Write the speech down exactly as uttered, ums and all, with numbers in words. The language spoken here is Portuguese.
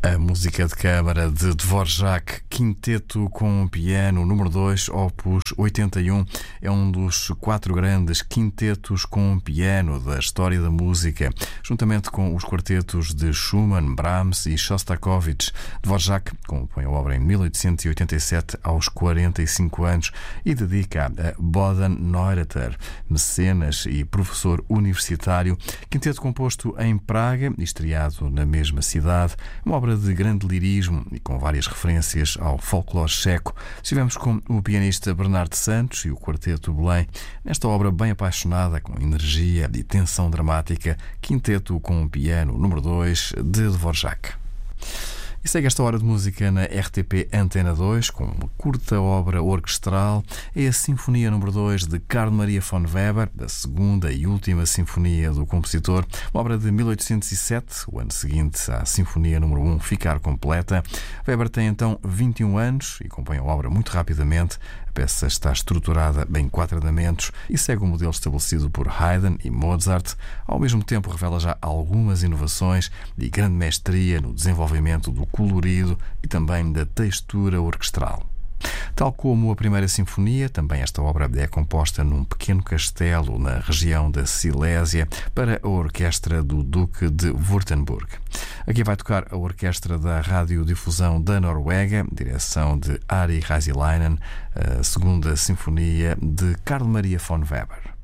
A música de câmara de Dvorak, Quinteto com Piano número dois, opus oitenta e um, é um dos quatro grandes quintetos com piano da história da música, juntamente com os quartetos de Schumann, Brahms e Shostakovich. Dvorak compõe a obra em mil oitocentos e oitenta e sete, aos quarenta e cinco anos, e dedica a Bohdan Neureuther, mecenas e professor universitário. Quinteto composto em Praga e estreado na mesma cidade, uma obra de grande lirismo e com várias referências ao folclore checo. Estivemos com o pianista Bernardo Santos e o quarteto Belém nesta obra bem apaixonada, com energia e tensão dramática, Quinteto com Piano número dois, de Dvorak. E segue esta hora de música na R T P Antena dois com uma curta obra orquestral. É a Sinfonia número dois de Carl Maria von Weber, a segunda e última sinfonia do compositor, uma obra de mil oitocentos e sete, o ano seguinte à Sinfonia número um ficar completa. Weber tem então vinte e um anos e compõe a obra muito rapidamente. A peça está estruturada em quatro andamentos e segue o modelo estabelecido por Haydn e Mozart. Ao mesmo tempo revela já algumas inovações e grande mestria no desenvolvimento do colorido e também da textura orquestral. Tal como a primeira sinfonia, também esta obra é composta num pequeno castelo na região da Silésia para a orquestra do Duque de Württemberg. Aqui vai tocar a orquestra da Radiodifusão da Noruega, direção de Ari Raisilainen, a segunda sinfonia de Carl Maria von Weber.